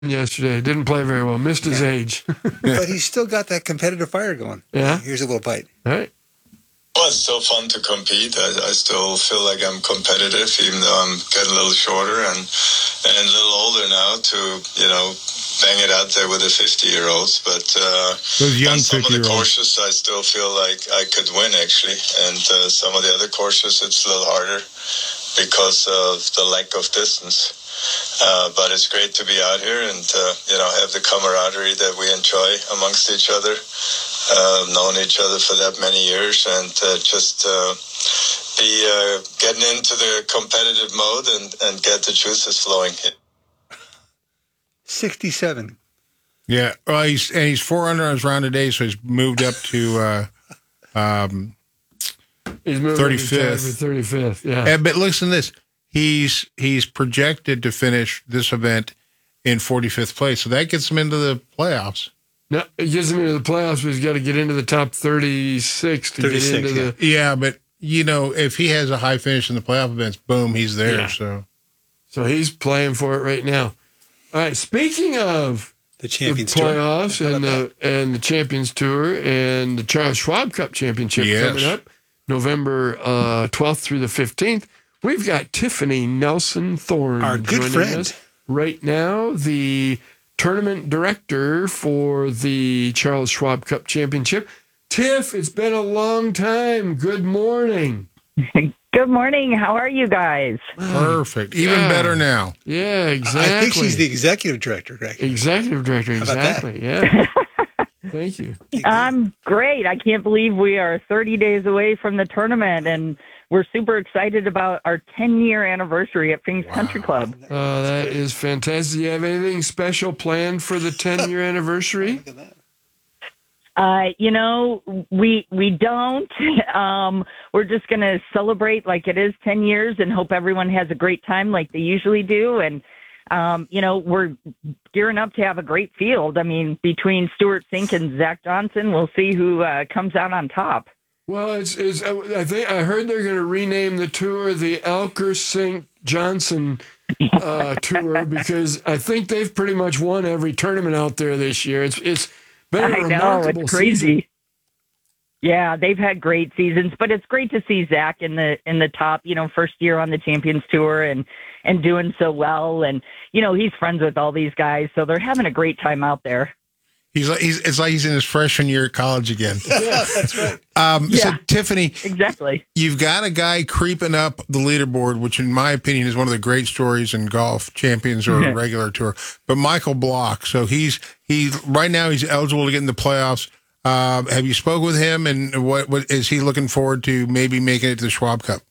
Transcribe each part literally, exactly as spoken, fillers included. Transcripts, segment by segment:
yesterday. Didn't play very well. Missed his Yeah. age. But he's still got that competitive fire going. Yeah. Here's a little bite. All right. Well, it's still fun to compete. I, I still feel like I'm competitive, even though I'm getting a little shorter and and a little older now to, you know, bang it out there with the fifty-year-olds. But uh, Those young on some of the fifty-year-olds. courses, I still feel like I could win, actually. And uh, some of the other courses, it's a little harder because of the lack of distance. Uh, but it's great to be out here and, uh, you know, have the camaraderie that we enjoy amongst each other. Uh, known each other for that many years and uh, just uh, be uh, getting into the competitive mode and, and get the juices flowing. sixty-seven. Yeah. Well, he's and he's four under on his round today, so he's moved up to uh, um, He's moving thirty-fifth. For thirty-fifth. Yeah. And, but listen to this. He's he's projected to finish this event in forty-fifth place, so that gets him into the playoffs. No, it gets him into the playoffs, but he's got to get into the top thirty-six to thirty-six, get into yeah. the. Yeah, but you know, if he has a high finish in the playoff events, boom, he's there. Yeah. So So he's playing for it right now. All right. Speaking of The the Champions Tour. playoffs and the and the Champions Tour and the Charles Schwab Cup Championship Yes. coming up November uh, twelfth through the fifteenth, we've got Tiffany Nelson Thorne, Our good joining friend. us right now, the tournament director for the Charles Schwab Cup Championship. Tiff, it's been a long time. Good morning. Good morning. How are you guys? perfect. Even Yeah. better now. Yeah, exactly. I think she's the executive director, Greg. executive director. about that? Exactly. Yeah. Thank you. I'm great. I can't believe we are thirty days away from the tournament, and we're super excited about our ten-year anniversary at Phoenix Country Club. Uh, that is fantastic. Do you have anything special planned for the ten-year anniversary? Uh, you know, we we don't. Um, we're just going to celebrate like it is ten years and hope everyone has a great time like they usually do. And, um, you know, we're gearing up to have a great field. I mean, between Stuart Sink and Zach Johnson, we'll see who uh, comes out on top. Well, it's, it's I think I heard they're going to rename the tour the Elker Sink Johnson uh, tour because I think they've pretty much won every tournament out there this year. It's it's been a I know, remarkable it's crazy. season. Yeah, they've had great seasons, but it's great to see Zach in the in the top, you know, first year on the Champions Tour and and doing so well. And, you know, he's friends with all these guys, so they're having a great time out there. He's like he's it's like he's in his freshman year at college again. Yeah, that's right. Um, So Yeah. Tiffany, Exactly. you've got a guy creeping up the leaderboard, which in my opinion is one of the great stories in golf, Champions or Yeah. regular tour. But Michael Block, so he's he right now he's eligible to get in the playoffs. Uh, have you spoke with him, and what what is he looking forward to? Maybe making it to the Schwab Cup.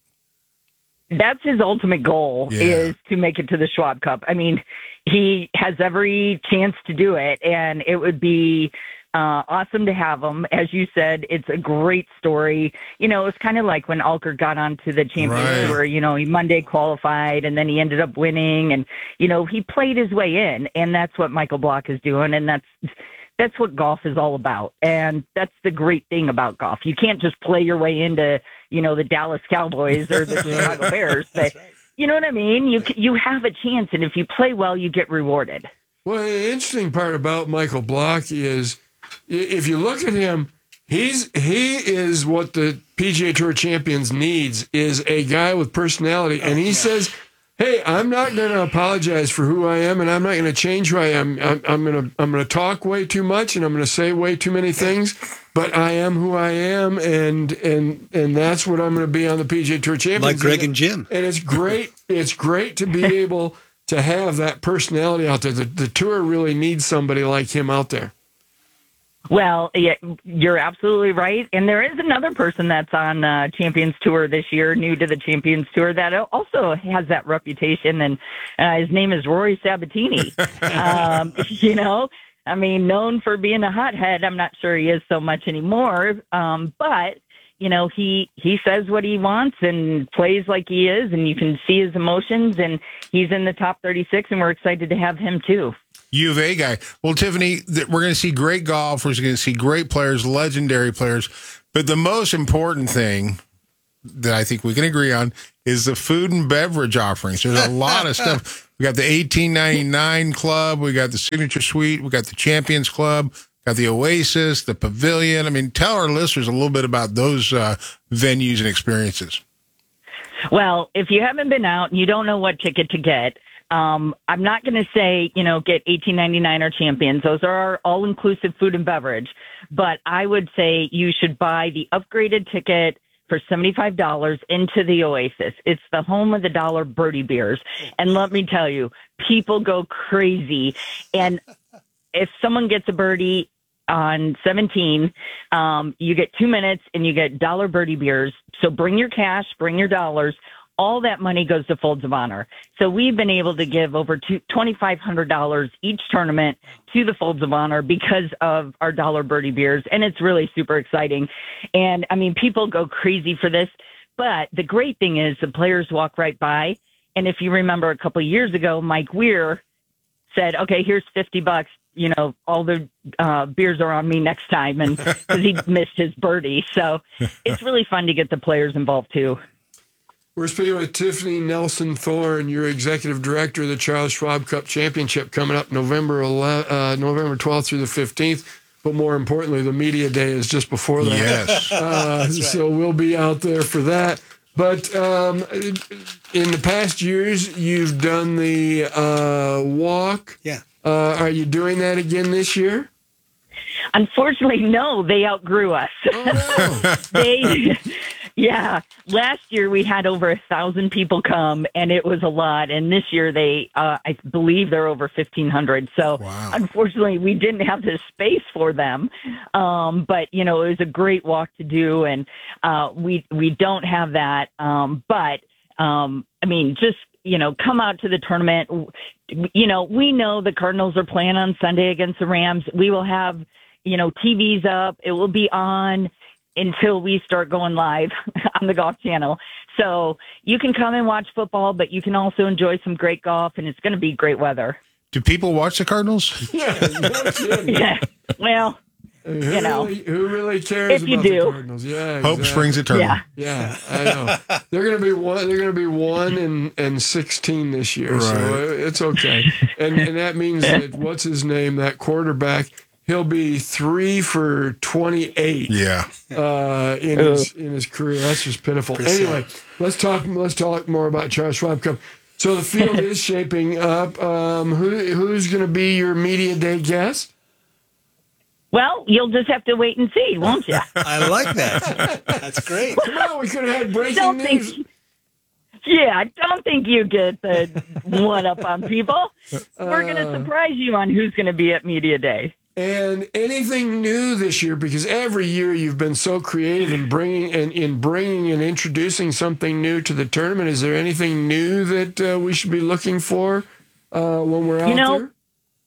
That's his ultimate goal, Yeah. is to make it to the Schwab Cup. I mean, he has every chance to do it, and it would be uh, awesome to have him. As you said, it's a great story. You know, it's kind of like when Alker got onto the Champions Right. Tour, you know, he Monday qualified, and then he ended up winning, and, you know, he played his way in, and that's what Michael Block is doing, and that's that's what golf is all about. And that's the great thing about golf. You can't just play your way into, you know, the Dallas Cowboys or the Chicago Bears. But, you know what I mean? You you have a chance, and if you play well, you get rewarded. Well, the interesting part about Michael Block is, i- if you look at him, he's he is what the P G A Tour Champions needs, is a guy with personality, and he says, "Hey, I'm not going to apologize for who I am, and I'm not going to change who I am. I'm, I'm going to I'm going to talk way too much, and I'm going to say way too many things, but I am who I am, and and and that's what I'm going to be on the P G A Tour Champions." Like Greg and Jim. And it's great. It's great to be able to have that personality out there. The, the tour really needs somebody like him out there. Well, yeah, you're absolutely right. And there is another person that's on uh, Champions Tour this year, new to the Champions Tour, that also has that reputation. And uh, his name is Rory Sabatini. um, you know, I mean, known for being a hothead. I'm not sure he is so much anymore. Um, but, you know, he, he says what he wants and plays like he is, and you can see his emotions. And he's in the top thirty-six, and we're excited to have him too. U of A guy. Well, Tiffany, th- we're going to see great golf. We're going to see great players, legendary players. But the most important thing that I think we can agree on is the food and beverage offerings. There's a lot of stuff. We got the eighteen ninety-nine Club. We got the Signature Suite. We got the Champions Club. Got the Oasis, the Pavilion. I mean, tell our listeners a little bit about those uh, venues and experiences. Well, if you haven't been out and you don't know what ticket to get, um, I'm not going to say, you know, get eighteen ninety-nine or Champions. Those are our all-inclusive food and beverage. But I would say you should buy the upgraded ticket for seventy-five dollars into the Oasis. It's the home of the dollar birdie beers. And let me tell you, people go crazy. And if someone gets a birdie on seventeen, um, you get two minutes and you get dollar birdie beers. So bring your cash, bring your dollars. All that money goes to Folds of Honor. So we've been able to give over twenty-five hundred dollars each tournament to the Folds of Honor because of our dollar birdie beers. And it's really super exciting. And I mean, people go crazy for this, but the great thing is the players walk right by. And if you remember a couple of years ago, Mike Weir said, okay, here's fifty bucks. You know, all the uh, beers are on me next time. And because he missed his birdie. So it's really fun to get the players involved too. We're speaking with Tiffany Nelson Thorne, your executive director of the Charles Schwab Cup Championship, coming up November eleventh, uh, November twelfth through the fifteenth. But more importantly, the media day is just before that. Yes. Uh, right. So we'll be out there for that. But um, in the past years, you've done the uh, walk. Yeah. Uh, are you doing that again this year? Unfortunately, no. They outgrew us. Oh, no. they, yeah. Last year we had over a thousand people come, and it was a lot. And this year they, uh, I believe, they're over fifteen hundred. So wow. Unfortunately, we didn't have the space for them. Um, but you know, it was a great walk to do, and uh, we we don't have that. Um, but um, I mean, just you know, come out to the tournament. You know, we know the Cardinals are playing on Sunday against the Rams. We will have, you know, T Vs up. It will be on until we start going live on the Golf Channel. So you can come and watch football, but you can also enjoy some great golf, and it's going to be great weather. Do people watch the Cardinals? Yeah, no kidding. Yeah. Well, Who you know, really, who really cares if you about do. the Cardinals? Yeah, Hope exactly. springs eternal. yeah. Yeah, I know. They're gonna be one. They're gonna be one and, and sixteen this year, so Right. it's okay. And and that means that what's his name? That quarterback. He'll be three for twenty-eight. Yeah. Uh, in his in his career. That's just pitiful. Anyway, let's talk. Let's talk more about Charles Schwab Cup. So the field is shaping up. Um, who who's gonna be your media day guest? Well, you'll just have to wait and see, won't you? I like that. That's great. Come on, we could have had breaking don't news. think. Yeah, I don't think you get the one up on people. We're going to surprise you on who's going to be at Media Day. And anything new this year? Because every year you've been so creative in bringing and in bringing and introducing something new to the tournament. Is there anything new that uh, we should be looking for uh, when we're out You know, there?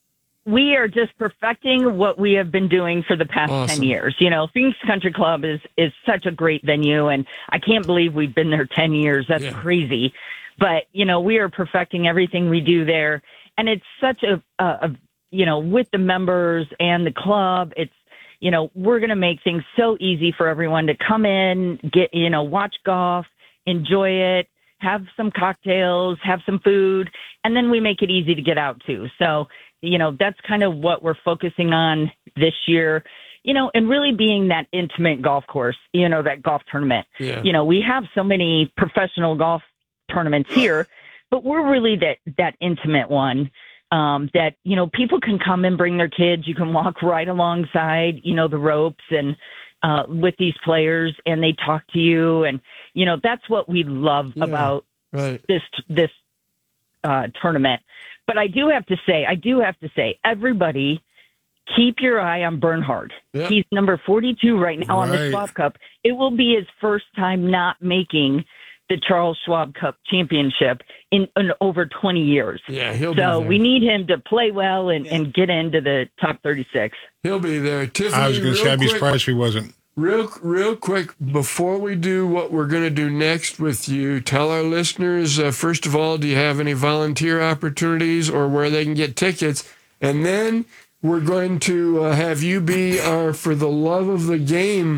We are just perfecting what we have been doing for the past Awesome. ten years. You know, Phoenix Country Club is, is such a great venue, and I can't believe we've been there ten years. That's Yeah. crazy. But, you know, we are perfecting everything we do there. And it's such a, a, a you know, with the members and the club, it's, you know, we're going to make things so easy for everyone to come in, get, you know, watch golf, enjoy it, have some cocktails, have some food, and then we make it easy to get out too. So, you know, that's kind of what we're focusing on this year, you know, and really being that intimate golf course, you know, that golf tournament. Yeah. You know, we have so many professional golf tournaments here, but we're really that, that intimate one. Um, that, you know, people can come and bring their kids. You can walk right alongside, you know, the ropes and uh, with these players, and they talk to you. And, you know, that's what we love Yeah. about Right. this this uh, tournament. But I do have to say, I do have to say, everybody keep your eye on Bernhard. Yeah. He's number forty-two right now on the Right. Schwab Cup. It will be his first time not making the Charles Schwab Cup championship in, in over twenty years. Yeah, he'll So be there. we need him to play well and, and get into the top thirty-six. He'll be there. Tiffany, I was going to say, real I'd be quick- surprised if he wasn't. Real, real quick, before we do what we're going to do next with you, tell our listeners, uh, first of all, do you have any volunteer opportunities or where they can get tickets? And then we're going to uh, have you be our For the Love of the Game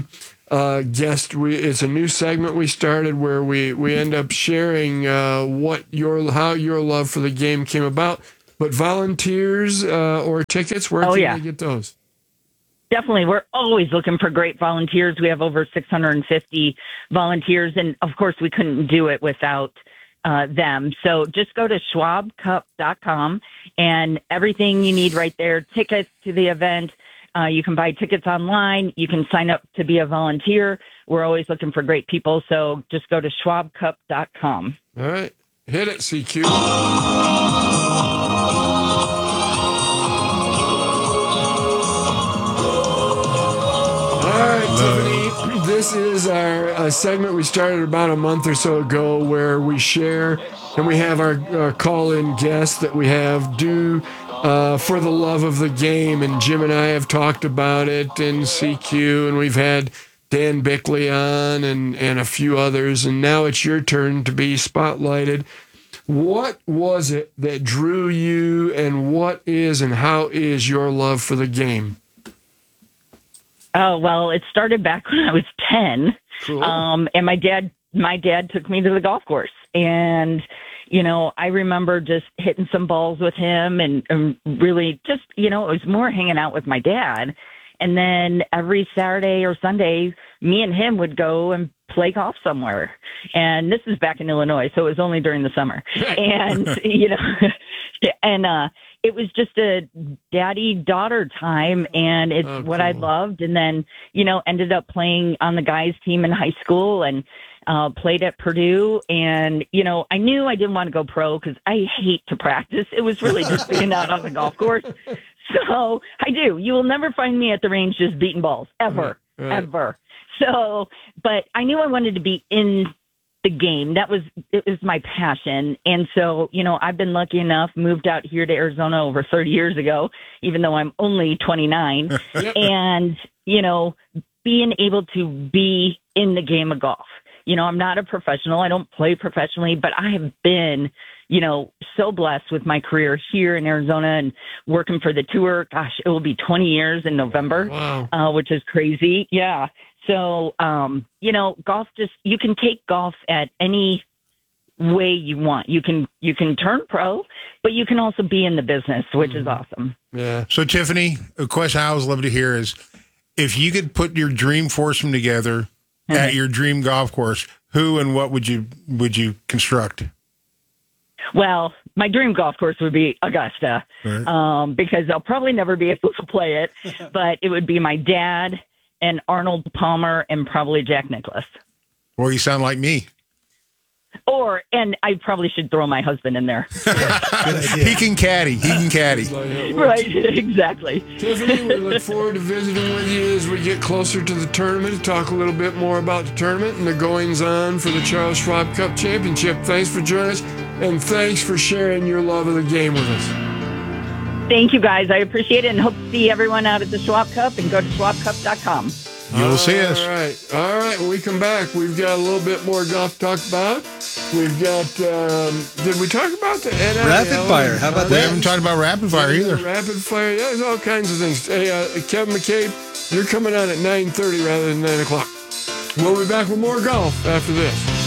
uh, guest. We it's a new segment we started where we we end up sharing uh, what your how your love for the game came about. But volunteers uh, or tickets, where Oh, can yeah. they get those? Definitely. We're always looking for great volunteers. We have over six hundred fifty volunteers. And of course, we couldn't do it without uh, them. So just go to schwab cup dot com and everything you need right there. Tickets to the event. Uh, you can buy tickets online. You can sign up to be a volunteer. We're always looking for great people. So just go to schwab cup dot com. All right. Hit it, C Q. All right, Tiffany, this is our uh, segment we started about a month or so ago where we share and we have our, our call-in guests that we have do uh, for the love of the game. And Jim and I have talked about it in C Q, and we've had Dan Bickley on and, and a few others. And now it's your turn to be spotlighted. What was it that drew you, and what is and how is your love for the game? Oh, well, it started back when I was ten. Cool. Um, and my dad, my dad took me to the golf course, and, you know, I remember just hitting some balls with him and, and really just, you know, it was more hanging out with my dad. And then every Saturday or Sunday, me and him would go and play golf somewhere. And this is back in Illinois, so it was only during the summer. And, you know, and, uh, it was just a daddy-daughter time, and it's Oh, what I cool. loved. And then, you know, ended up playing on the guys' team in high school and uh, played at Purdue. And, you know, I knew I didn't want to go pro because I hate to practice. It was really just being out on the golf course. So I do. You will never find me at the range just beating balls, ever, Right, right. ever. So, but I knew I wanted to be in the game. That was, it was my passion. And so, you know, I've been lucky enough, moved out here to Arizona over thirty years ago, even though I'm only twenty-nine. And, you know, being able to be in the game of golf. You know, I'm not a professional. I don't play professionally, but I have been, you know, so blessed with my career here in Arizona and working for the tour. Gosh, it will be twenty years in November, Wow. uh, which is crazy. Yeah. So, um, you know, golf just, you can take golf at any way you want. You can, you can turn pro, but you can also be in the business, which is awesome. Yeah. So, Tiffany, a question I always love to hear is, if you could put your dream foursome together at your dream golf course, who and what would you would you construct? Well, my dream golf course would be Augusta, Right. um, because I'll probably never be able to play it, but it would be my dad and Arnold Palmer and probably Jack Nicklaus. Well, you sound like me. Or, and I probably should throw my husband in there. He can caddy. He can caddy. Right, exactly. Tiffany, we look forward to visiting with you as we get closer to the tournament, talk a little bit more about the tournament and the goings on for the Charles Schwab Cup Championship. Thanks for joining us, and thanks for sharing your love of the game with us. Thank you, guys. I appreciate it, and hope to see everyone out at the Schwab Cup, and go to schwab cup dot com. You'll see us. All right. All right. When we come back, we've got a little bit more golf to talk about. We've got, um, did we talk about the N I L? Rapid fire. How about We that? haven't talked about rapid fire either. Rapid fire. Yeah, there's all kinds of things. Hey, uh, Kevin McCabe, you're coming on at nine thirty rather than nine o'clock. We'll be back with more golf after this.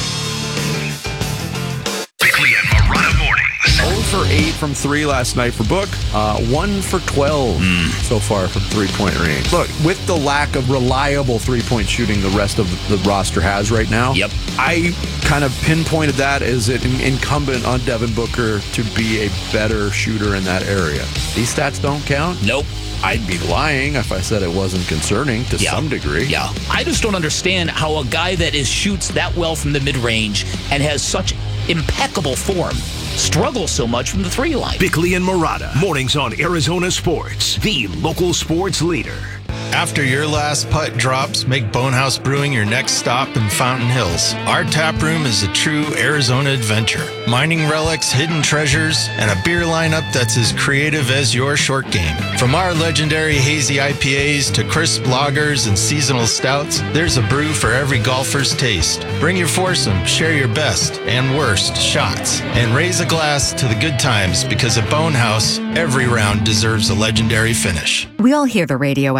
Bickley and Marotta mornings. oh for eight from three last night for Book. Uh, one for twelve so far from three-point range. Look, with the lack of reliable three-point shooting the rest of the roster has right now, Yep. I kind of pinpointed that as an incumbent on Devin Booker to be a better shooter in that area. These stats don't count. Nope. I'd be lying if I said it wasn't concerning to Yeah. some degree. Yeah. I just don't understand how a guy that is shoots that well from the mid-range and has such impeccable form struggles so much from the three line. Bickley and Marotta, mornings on Arizona Sports, the local sports leader. After your last putt drops, make Bonehouse Brewing your next stop in Fountain Hills. Our tap room is a true Arizona adventure. Mining relics, hidden treasures, and a beer lineup that's as creative as your short game. From our legendary hazy I P As to crisp lagers and seasonal stouts, there's a brew for every golfer's taste. Bring your foursome, share your best and worst shots, and raise a glass to the good times, because at Bonehouse, every round deserves a legendary finish. We all hear the radio ads about the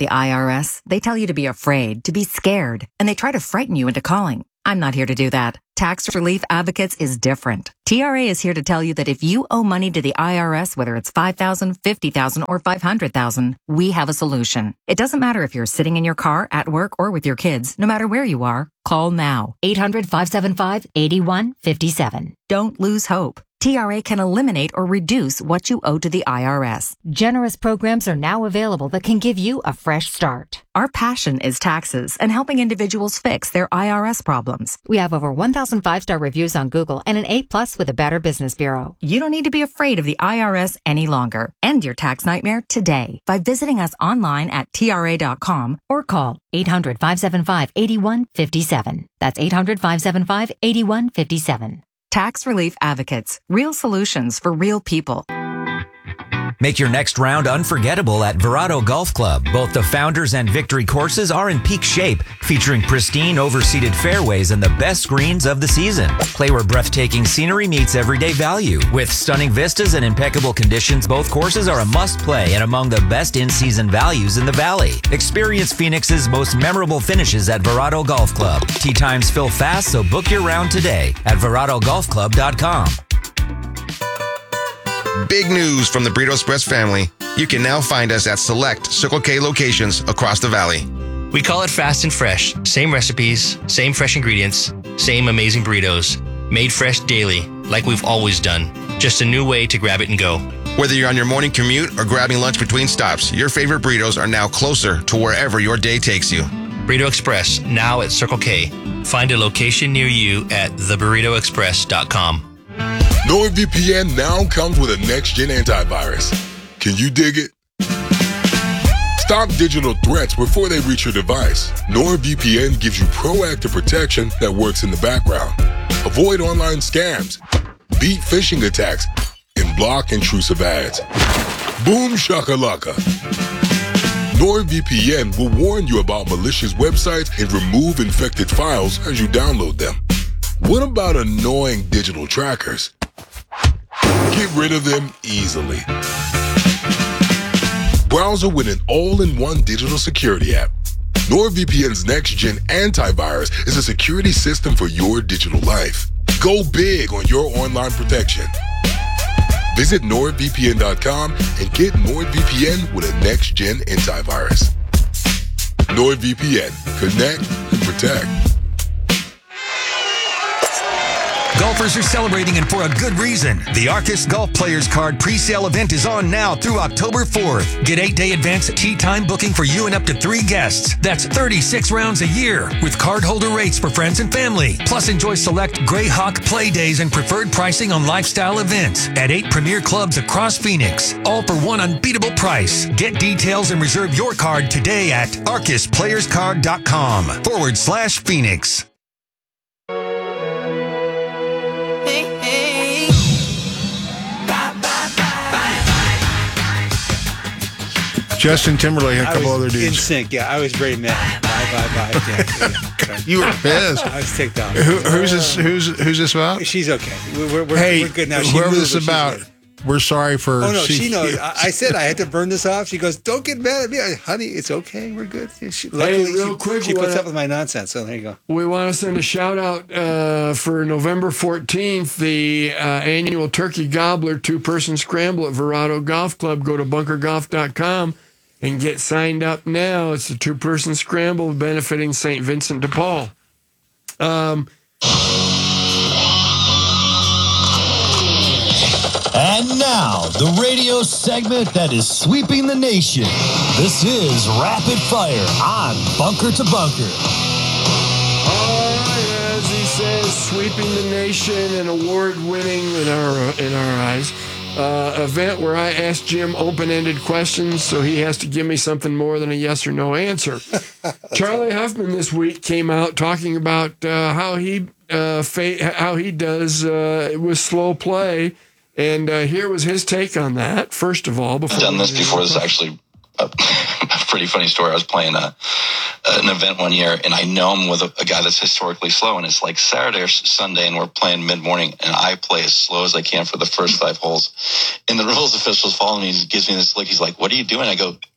the I R S, they tell you to be afraid, to be scared, and they try to frighten you into calling. I'm not here to do that. Tax Relief Advocates is different. T R A is here to tell you that if you owe money to the I R S, whether it's five thousand dollars, fifty thousand dollars, or five hundred thousand dollars, we have a solution. It doesn't matter if you're sitting in your car, at work, or with your kids. No matter where you are, call now. eight hundred, five seven five, eight one five seven. Don't lose hope. T R A can eliminate or reduce what you owe to the I R S. Generous programs are now available that can give you a fresh start. Our passion is taxes and helping individuals fix their I R S problems. We have over one thousand five-star reviews on Google and an A plus with the Better Business Bureau. You don't need to be afraid of the I R S any longer. End your tax nightmare today by visiting us online at T R A dot com or call eight hundred, five seven five, eight one five seven. That's eight hundred, five seven five, eight one five seven. Tax Relief Advocates. Real solutions for real people. Make your next round unforgettable at Verado Golf Club. Both the Founders and Victory courses are in peak shape, featuring pristine, overseated fairways and the best greens of the season. Play where breathtaking scenery meets everyday value. With stunning vistas and impeccable conditions, both courses are a must-play and among the best in-season values in the Valley. Experience Phoenix's most memorable finishes at Verado Golf Club. Tee times fill fast, so book your round today at verado golf club dot com. Big news from the Burrito Express family. You can now find us at select Circle K locations across the valley. We call it fast and fresh. Same recipes, same fresh ingredients, same amazing burritos. Made fresh daily, like we've always done. Just a new way to grab it and go. Whether you're on your morning commute or grabbing lunch between stops, your favorite burritos are now closer to wherever your day takes you. Burrito Express, now at Circle K. Find a location near you at the burrito express dot com. NordVPN now comes with a next-gen antivirus. Can you dig it? Stop digital threats before they reach your device. NordVPN gives you proactive protection that works in the background. Avoid online scams, beat phishing attacks, and block intrusive ads. Boom shakalaka. NordVPN will warn you about malicious websites and remove infected files as you download them. What about annoying digital trackers? Get rid of them easily. Browser with an all-in-one digital security app. NordVPN's next-gen antivirus is a security system for your digital life. Go big on your online protection. Visit nord V P N dot com and get NordVPN with a next-gen antivirus. NordVPN. Connect and protect. Golfers are celebrating, and for a good reason. The Arcus Golf Players Card pre-sale event is on now through October fourth. Get eight-day advance tee time booking for you and up to three guests. That's thirty-six rounds a year with cardholder rates for friends and family. Plus, enjoy select Greyhawk play days and preferred pricing on lifestyle events at eight premier clubs across Phoenix. All for one unbeatable price. Get details and reserve your card today at arcus players card dot com forward slash Phoenix. Justin Timberlake and a I couple was other dudes. In sync, yeah. I was very mad. Bye, bye, bye. Yeah, yeah. You were pissed. I was ticked off. Who, who's this? Who's who's this about? She's okay. We're, we're, hey, we're good now. She whoever moved, this but she's about, good. we're sorry for. Oh no, she, she knows. I, I said I had to burn this off. She goes, "Don't get mad at me, I, honey. It's okay. We're good." She, luckily, hey, real she, quick, she puts wanna, up with my nonsense. So there you go. We want to send a shout out uh, for November fourteenth, the uh, annual Turkey Gobbler two person scramble at Verado Golf Club. Go to bunker golf dot com. And get signed up now. It's a two-person scramble benefiting Saint Vincent de Paul. Um, and now, the radio segment that is sweeping the nation. This is Rapid Fire on Bunker to Bunker. All right, as he says, sweeping the nation and award-winning in our in our eyes. Uh, event where I ask Jim open-ended questions, so he has to give me something more than a yes or no answer. Charlie Huffman this week came out talking about uh, how he uh, fa- how he does uh, with slow play, and uh, here was his take on that. First of all, before I've done this before. This is actually a, a pretty funny story. I was playing a, an event one year, and I know I'm with a, a guy that's historically slow, and it's like Saturday or Sunday, and we're playing mid-morning, and I play as slow as I can for the first five holes. And the rules officials follow me, he gives me this look. He's like, "What are you doing?" I go,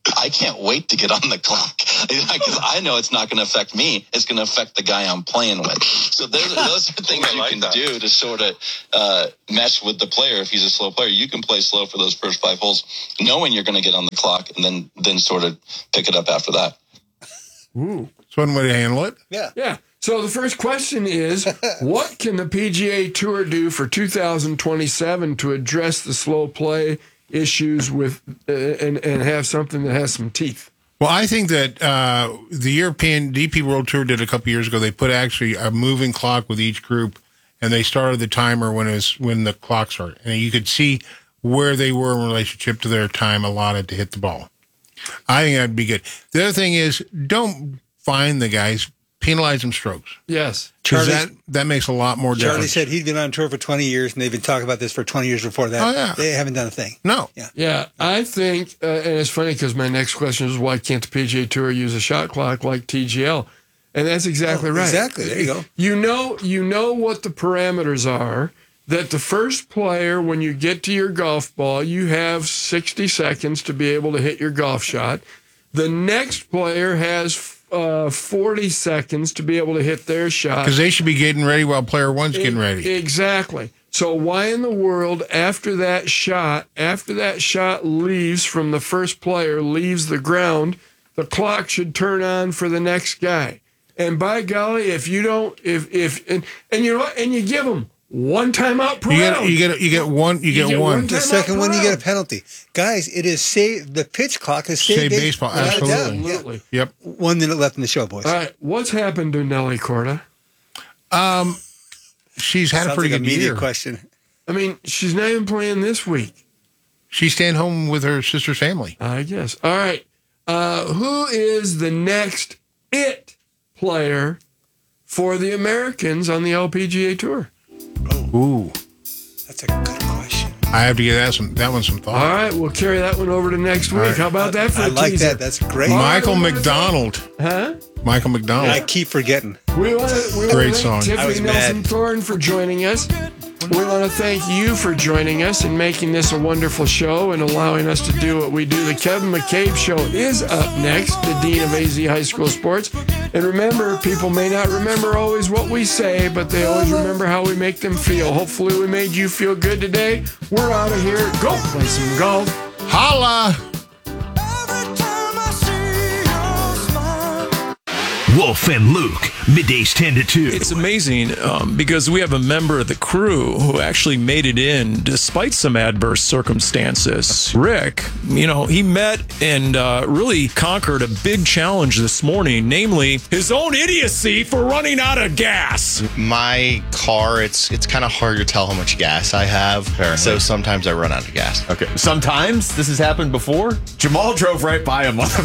I can't wait to get on the clock because I know it's not going to affect me. It's going to affect the guy I'm playing with. So those, those are things you can do to sort of uh, mesh with the player. If he's a slow player, you can play slow for those first five holes, knowing you're going to get on the clock, and then then sort of pick it up after that. Ooh. It's one way to handle it. Yeah. Yeah. So the first question is, what can the P G A Tour do for two thousand twenty-seven to address the slow play issues with uh, and and have something that has some teeth? Well, I think that uh, the European D P World Tour did a couple years ago. They put actually a moving clock with each group, and they started the timer when it was when the clock started, and you could see where they were in relationship to their time allotted to hit the ball. I think that'd be good. The other thing is, don't fine the guys. Penalize them strokes. Yes. Because that, that makes a lot more Charlie difference. said he'd been on tour for twenty years, and they've been talking about this for twenty years before that. Oh, yeah. They haven't done a thing. No. Yeah. Yeah, I think, uh, and it's funny because my next question is, why can't the P G A Tour use a shot clock like T G L? And that's exactly Oh, right. exactly. There you go. You know, you know what the parameters are, that the first player, when you get to your golf ball, you have sixty seconds to be able to hit your golf shot. The next player has uh, forty seconds to be able to hit their shot. Because they should be getting ready while player one's getting ready. Exactly. So why in the world, after that shot, after that shot leaves from the first player, leaves the ground, the clock should turn on for the next guy. And by golly, if you don't, if if and, and you know what, and you give them one timeout per You get, round. you get, you get one. You, You get, get one. one The second one, you get a penalty. Guys, it is save the pitch clock is save, Say base- baseball. without a doubt. Absolutely. Absolutely. Yep. One minute left in the show, boys. All right, what's happened to Nelly Corda? Um, she's had Sounds a pretty like a good media year. question. I mean, she's not even playing this week. She's staying home with her sister's family. I guess. All right. Uh, who is the next it player for the Americans on the L P G A Tour? Ooh, That's a good question. I have to give that some that one some thought. All right, we'll carry that one over to next week. All right. How about that for I a like teaser? that. That's great. Michael All right, McDonald. Huh? Michael McDonald. I keep forgetting. We want to we Great want to song. thank I was Tiffany Nelson mad. Thorne for joining us. We want to thank you for joining us and making this a wonderful show and allowing us to do what we do. The Kevin McCabe Show is up next, the Dean of A Z High School Sports. And remember, people may not remember always what we say, but they always remember how we make them feel. Hopefully we made you feel good today. We're out of here. Go play some golf. Holla! Wolf and Luke, middays ten to two. It's amazing um, because we have a member of the crew who actually made it in despite some adverse circumstances. Rick, you know, he met and uh, really conquered a big challenge this morning, namely his own idiocy for running out of gas. My car, it's it's kind of hard to tell how much gas I have. So sometimes I run out of gas. Okay. Sometimes this has happened before. Jamal drove right by him on the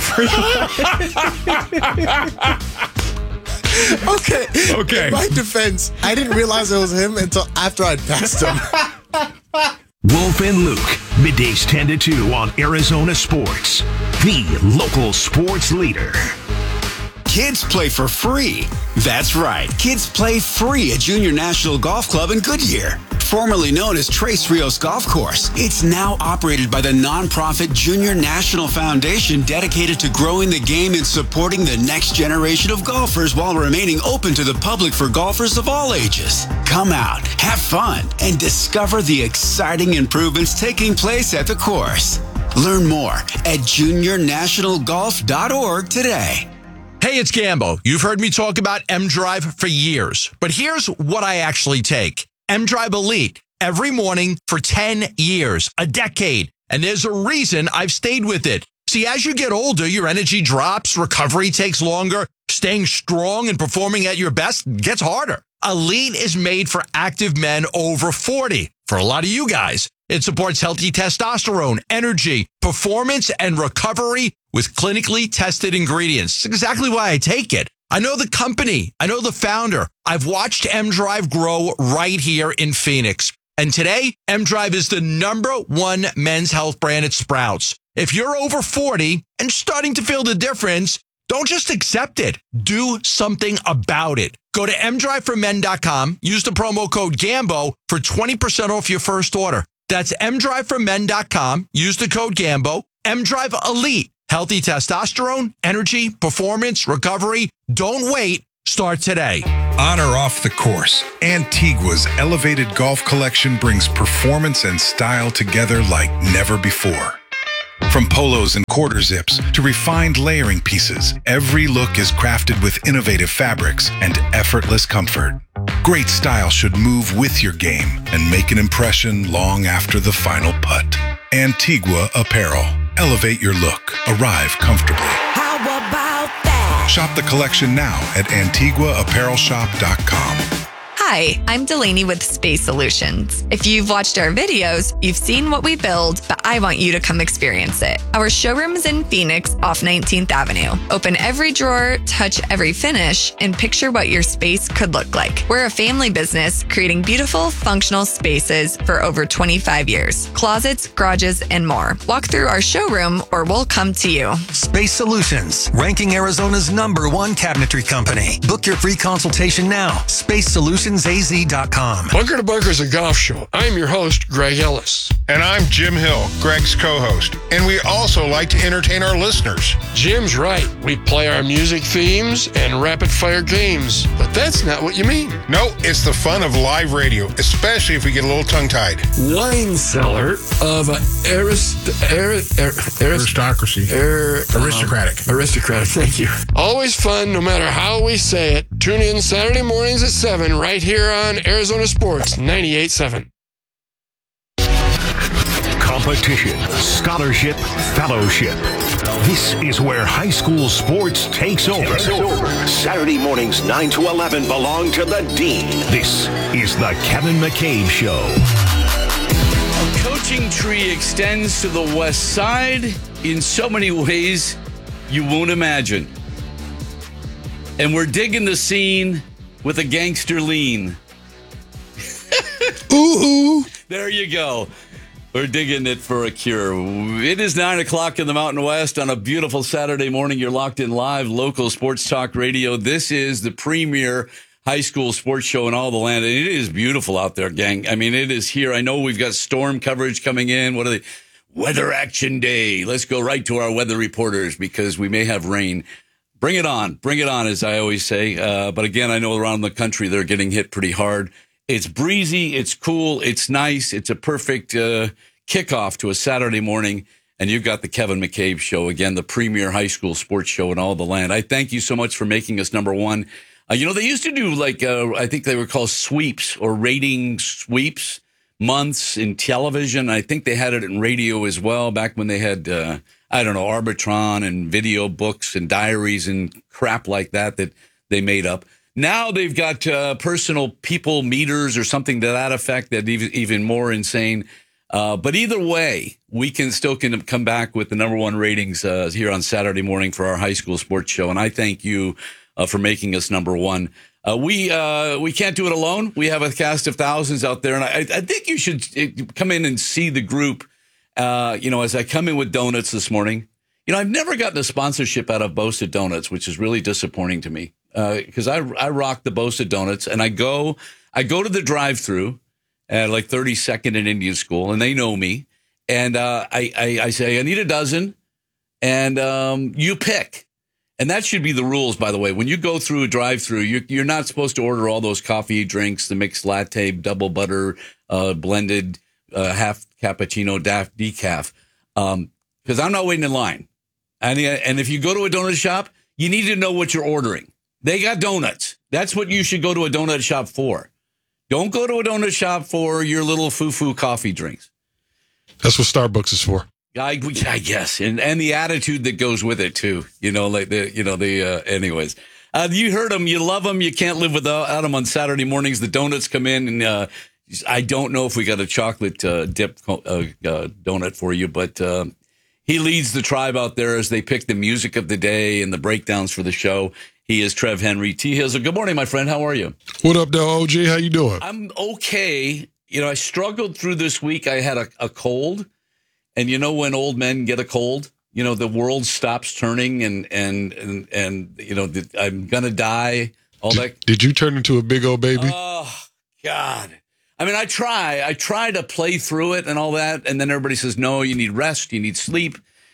freeway. Okay. Okay. In my defense, I didn't realize it was him until after I'd passed him. Wolf and Luke, middays ten to two on Arizona Sports, the local sports leader. Kids play for free. That's right. Kids play free at Junior National Golf Club in Goodyear, formerly known as Tres Rios Golf Course. It's now operated by the nonprofit Junior National Foundation, dedicated to growing the game and supporting the next generation of golfers while remaining open to the public for golfers of all ages. Come out, have fun, and discover the exciting improvements taking place at the course. Learn more at junior national golf dot org today. Hey, it's Gambo. You've heard me talk about M-Drive for years, but here's what I actually take. M-Drive Elite every morning for ten years, a decade. And there's a reason I've stayed with it. See, as you get older, your energy drops, recovery takes longer, staying strong and performing at your best gets harder. Elite is made for active men over forty. For a lot of you guys, it supports healthy testosterone, energy, performance, and recovery with clinically tested ingredients. It's exactly why I take it. I know the company. I know the founder. I've watched M-Drive grow right here in Phoenix. And today, M-Drive is the number one men's health brand at Sprouts. If you're over forty and starting to feel the difference, don't just accept it. Do something about it. Go to m drive for men dot com. Use the promo code GAMBO for twenty percent off your first order. That's m drive for men dot com. Use the code GAMBO. M-Drive Elite Healthy testosterone, energy, performance, recovery. Don't wait. Start today. On or off the course, Antigua's elevated golf collection brings performance and style together like never before. From polos and quarter zips to refined layering pieces, every look is crafted with innovative fabrics and effortless comfort. Great style should move with your game and make an impression long after the final putt. Antigua Apparel. Elevate your look. Arrive comfortably. How about that? Shop the collection now at antigua apparel shop dot com. Hi, I'm Delaney with Space Solutions. If you've watched our videos, you've seen what we build, but I want you to come experience it. Our showroom is in Phoenix off nineteenth Avenue. Open every drawer, touch every finish, and picture what your space could look like. We're a family business creating beautiful, functional spaces for over twenty-five years. Closets, garages, and more. Walk through our showroom or we'll come to you. Space Solutions, ranking Arizona's number one cabinetry company. Book your free consultation now. Space Solutions A Z dot com. Bunker to Bunker is a golf show. I'm your host, Greg Ellis. And I'm Jim Hill, Greg's co-host. And we also like to entertain our listeners. Jim's right. We play our music themes and rapid fire games. But that's not what you mean. No, it's the fun of live radio, especially if we get a little tongue-tied. Wine cellar of arist- arist- arist- aristocracy. Er, aristocratic. Um, aristocratic, thank you. Always fun, no matter how we say it. Tune in Saturday mornings at seven right here on Arizona Sports ninety-eight point seven. Competition, scholarship, fellowship. This is where high school sports takes over. Saturday mornings nine to eleven belong to the Dean. This is the Kevin McCabe Show. A coaching tree extends to the west side in so many ways you won't imagine. And we're digging the scene with a gangster lean. Ooh. There you go. We're digging it for a cure. It is nine o'clock in the Mountain West on a beautiful Saturday morning. You're locked in live local sports talk radio. This is the premier high school sports show in all the land. And it is beautiful out there, gang. I mean, it is here. I know we've got storm coverage coming in. What are they? Weather action day. Let's go right to our weather reporters because we may have rain. Bring it on. Bring it on, as I always say. Uh, but again, I know around the country, they're getting hit pretty hard. It's breezy. It's cool. It's nice. It's a perfect uh, kickoff to a Saturday morning. And you've got the Kevin McCabe Show, again, the premier high school sports show in all the land. I thank you so much for making us number one. Uh, you know, they used to do like, uh, I think they were called sweeps or rating sweeps months in television. I think they had it in radio as well back when they had, uh, I don't know, Arbitron and video books and diaries and crap like that that they made up. Now they've got uh, personal people meters or something to that effect that even even more insane. Uh, but either way, we can still can come back with the number one ratings uh, here on Saturday morning for our high school sports show. And I thank you uh, for making us number one. Uh, we uh, we can't do it alone. We have a cast of thousands out there. And I, I think you should come in and see the group. Uh, you know, as I come in with donuts this morning, you know, I've never gotten a sponsorship out of Bosa Donuts, which is really disappointing to me. Because uh, I I rock the Bosa Donuts, and I go I go to the drive-through at like thirty-second and Indian School, and they know me, and uh, I, I I say I need a dozen, and um, you pick, and that should be the rules, by the way. When you go through a drive-through, you're you're not supposed to order all those coffee drinks, the mixed latte, double butter, uh, blended, uh, half cappuccino, half decaf, because um, I'm not waiting in line, and and if you go to a donut shop, you need to know what you're ordering. They got donuts. That's what you should go to a donut shop for. Don't go to a donut shop for your little foo-foo coffee drinks. That's what Starbucks is for. I, I guess, and and the attitude that goes with it too. You know, like the you know the. Uh, anyways, uh, you heard them. You love them. You can't live without them on Saturday mornings. The donuts come in, and uh, I don't know if we got a chocolate uh, dip uh, uh, donut for you, but uh, he leads the tribe out there as they pick the music of the day and the breakdowns for the show. He is Trev Henry. T. Hizzle. Good morning, my friend. How are you? What up, though, O G? How you doing? I'm okay. You know, I struggled through this week. I had a, a cold. And you know when old men get a cold? You know, the world stops turning and, and, and, and you know, the, I'm going to die. All did, that. Did you turn into a big old baby? Oh, God. I mean, I try. I try to play through it and all that. And then everybody says, no, you need rest. You need sleep.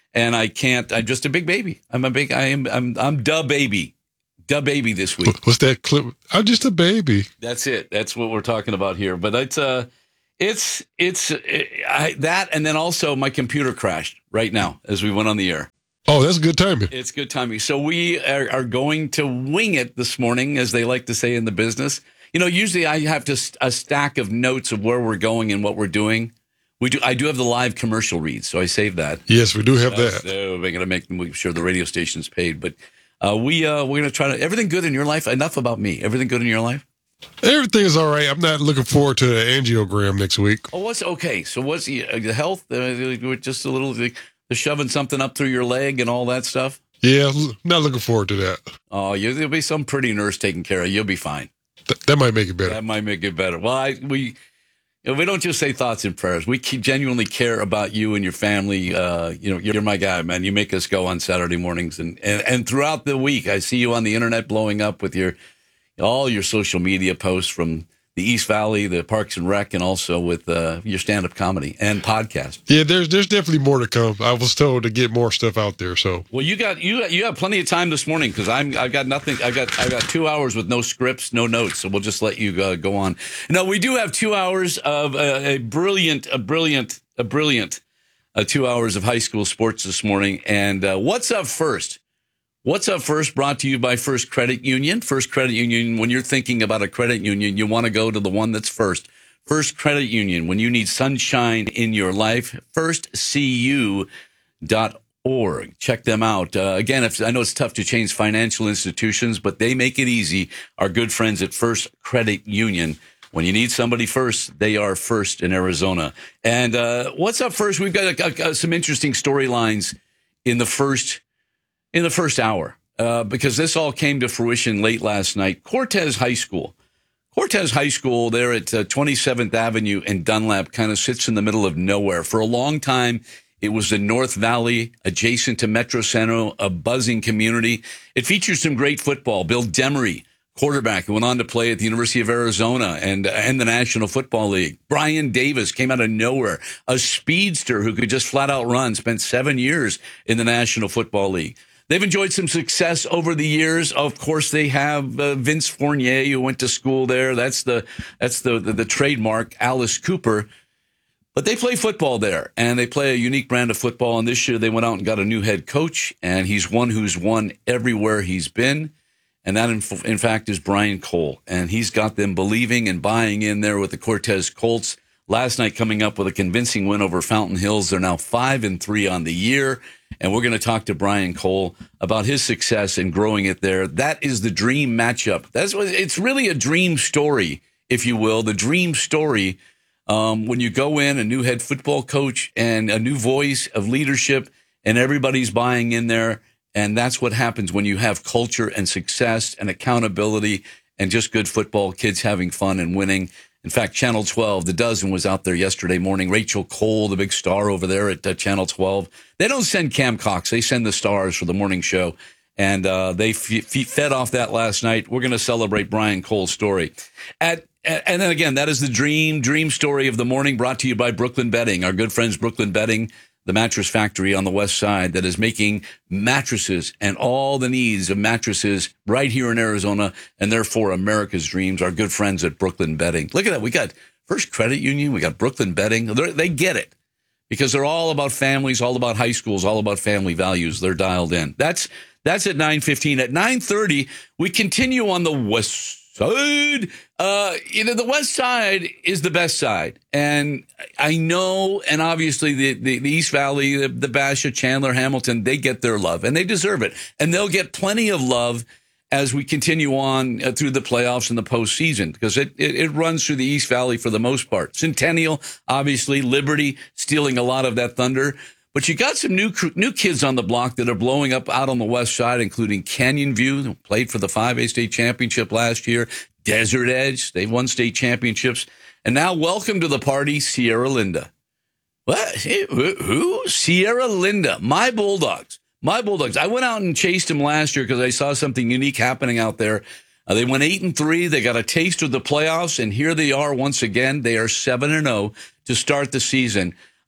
and I can't. I'm just a big baby. I'm a big. I am. I'm. I'm da baby, da baby this week. What's that clip? I'm just a baby. That's it. That's what we're talking about here. But it's uh, it's it's I, that, and then also my computer crashed right now as we went on the air. Oh, that's good timing. It's good timing. So we are, are going to wing it this morning, as they like to say in the business. You know, usually I have to st- a stack of notes of where we're going and what we're doing. We do. I do have the live commercial reads, so I saved that. Yes, we do have that. So we're going to make make sure the radio station's paid. But uh, we uh, we're going to try to. Everything good in your life? Enough about me. Everything good in your life? Everything is all right. I'm not looking forward to the angiogram next week. Oh, what's okay? So what's the, uh, the health? Uh, just a little. The, the shoving something up through your leg and all that stuff? Yeah, not looking forward to that. Oh, you, there'll be some pretty nurse taking care of you. You'll be fine. Th- that might make it better. That might make it better. Well, I, we you know, we don't just say thoughts and prayers. We genuinely care about you and your family. Uh, you know, you're my guy, man. You make us go on Saturday mornings. And, and, and throughout the week, I see you on the internet blowing up with your all your social media posts from the East Valley, the Parks and Rec, and also with uh, your stand-up comedy and podcast. Yeah, there's there's definitely more to come. I was told to get more stuff out there. So well, you got you got, you have plenty of time this morning because I'm I've got nothing. I got I got two hours with no scripts, no notes. So we'll just let you uh, go on. No, we do have two hours of uh, a brilliant, a brilliant, a brilliant uh, two hours of high school sports this morning. And uh, what's up first? What's up first, brought to you by First Credit Union. First Credit Union, when you're thinking about a credit union, you want to go to the one that's first. First Credit Union, when you need sunshine in your life, first c u dot org. Check them out. Uh, again, if, I know it's tough to change financial institutions, but they make it easy. Our good friends at First Credit Union. When you need somebody first, they are first in Arizona. And uh, what's up first? We've got uh, uh, some interesting storylines in the first In the first hour, uh, because this all came to fruition late last night. Cortez High School. Cortez High School there at uh, twenty-seventh Avenue and Dunlap kind of sits in the middle of nowhere. For a long time, it was the North Valley, adjacent to Metro Center, a buzzing community. It features some great football. Bill Demery, quarterback, who went on to play at the University of Arizona and, and the National Football League. Brian Davis came out of nowhere, a speedster who could just flat out run, spent seven years in the National Football League. They've enjoyed some success over the years. Of course, they have uh, Vince Fournier, who went to school there. That's the that's the, the the trademark, Alice Cooper. But they play football there, and they play a unique brand of football. And this year, they went out and got a new head coach, and he's one who's won everywhere he's been. And that, in, in fact, is Brian Cole. And he's got them believing and buying in there with the Cortez Colts. Last night, coming up with a convincing win over Fountain Hills. They're now five and three on the year. And we're going to talk to Brian Cole about his success in growing it there. That is the dream matchup. That's what it's really a dream story, if you will. The dream story um, when you go in, a new head football coach and a new voice of leadership, and everybody's buying in there. And that's what happens when you have culture and success and accountability and just good football, kids having fun and winning. In fact, Channel twelve, The Dozen, was out there yesterday morning. Rachel Cole, the big star over there at uh, Channel twelve. They don't send Cam Cox. They send the stars for the morning show. And uh, they f- f- fed off that last night. We're going to celebrate Brian Cole's story. At, at, and then again, that is the dream, dream story of the morning, brought to you by Brooklyn Bedding. Our good friends, Brooklyn Bedding, the mattress factory on the west side that is making mattresses and all the needs of mattresses right here in Arizona, and therefore America's dreams. Our good friends at Brooklyn Bedding. Look at that. We got First Credit Union. We got Brooklyn Bedding. They're, they get it because they're all about families, all about high schools, all about family values. They're dialed in. That's that's at nine fifteen. At nine thirty, we continue on the west side. Uh, you know, the west side is the best side. And I know, and obviously the, the, the East Valley, the, the Basha, Chandler, Hamilton, they get their love, and they deserve it. And they'll get plenty of love as we continue on uh, through the playoffs and the postseason, because it, it, it runs through the East Valley for the most part. Centennial, obviously, Liberty stealing a lot of that thunder. But you got some new new kids on the block that are blowing up out on the west side, including Canyon View, who played for the five A state championship last year. Desert Edge, they've won state championships. And now welcome to the party, Sierra Linda. What? Who? Sierra Linda. My Bulldogs. My Bulldogs. I went out and chased them last year because I saw something unique happening out there. Uh, they went eight and three. They got a taste of the playoffs, and here they are once again. They are seven and zero to start the season.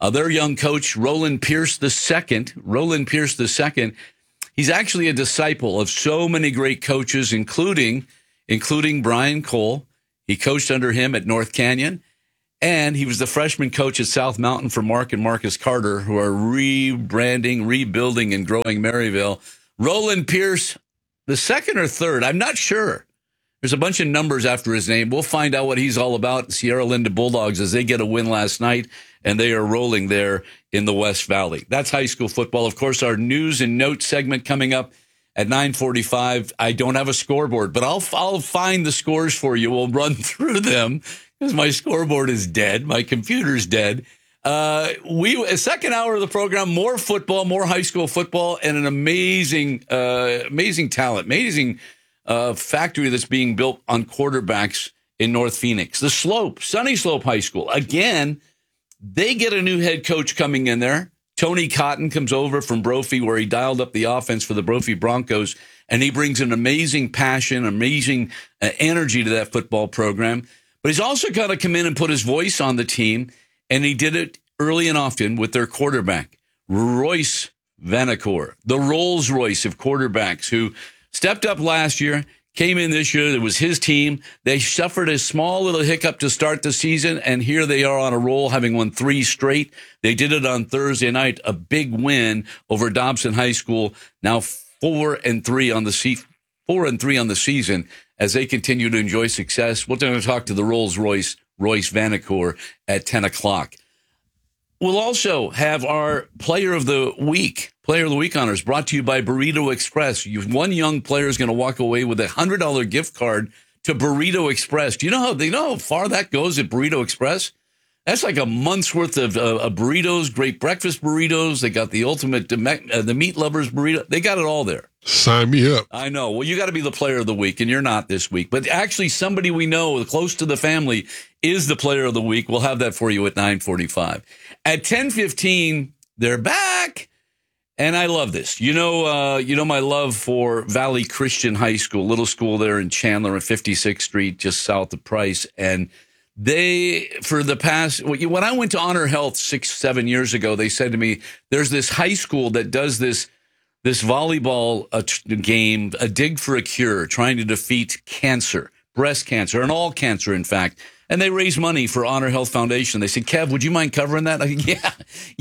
Uh, their young coach, Roland Pierce the Second. Roland Pierce the Second. He's actually a disciple of so many great coaches, including including Brian Cole. He coached under him at North Canyon, and he was the freshman coach at South Mountain for Mark and Marcus Carter, who are rebranding, rebuilding, and growing Maryville. Roland Pierce the second or third, I'm not sure. There's a bunch of numbers after his name. We'll find out what he's all about. Sierra Linda Bulldogs, as they get a win last night, and they are rolling there in the West Valley. That's high school football. Of course, our news and notes segment coming up at nine forty-five. I don't have a scoreboard, but I'll I'll find the scores for you. We'll run through them because my scoreboard is dead. My computer's dead. Uh, we a second hour of the program, more football, more high school football, and an amazing, uh, amazing talent, amazing uh, factory that's being built on quarterbacks in North Phoenix. The Slope, Sunny Slope High School. Again, they get a new head coach coming in there. Tony Cotton comes over from Brophy, where he dialed up the offense for the Brophy Broncos, and he brings an amazing passion, amazing uh, energy to that football program. But he's also got to come in and put his voice on the team, and he did it early and often with their quarterback, Royce Vanacore, the Rolls Royce of quarterbacks, who stepped up last year, came in this year. It was his team. They suffered a small little hiccup to start the season, and here they are on a roll, having won three straight. They did it on Thursday night, a big win over Dobson High School. Now four and three on the se- four and three on the season as they continue to enjoy success. We're going to talk to the Rolls Royce, Royce Vanacore, at ten o'clock. We'll also have our Player of the Week, Player of the Week honors brought to you by Burrito Express. You, one young player is going to walk away with a one hundred dollars gift card to Burrito Express. Do you know how, they know how far that goes at Burrito Express? That's like a month's worth of, uh, of burritos, great breakfast burritos. They got the ultimate, uh, the meat lovers burrito. They got it all there. Sign me up. I know. Well, you got to be the player of the week, and you're not this week. But actually, somebody we know close to the family is the player of the week. We'll have that for you at nine forty-five. At ten fifteen, they're back. And I love this. You know, uh, you know my love for Valley Christian High School, little school there in Chandler on fifty-sixth Street, just south of Price. And they, for the past, when I went to Honor Health six, seven years ago, they said to me, there's this high school that does this this volleyball uh, game, a dig for a cure, trying to defeat cancer, breast cancer, and all cancer, in fact. And they raise money for Honor Health Foundation. They said, Kev, would you mind covering that? I said, yeah,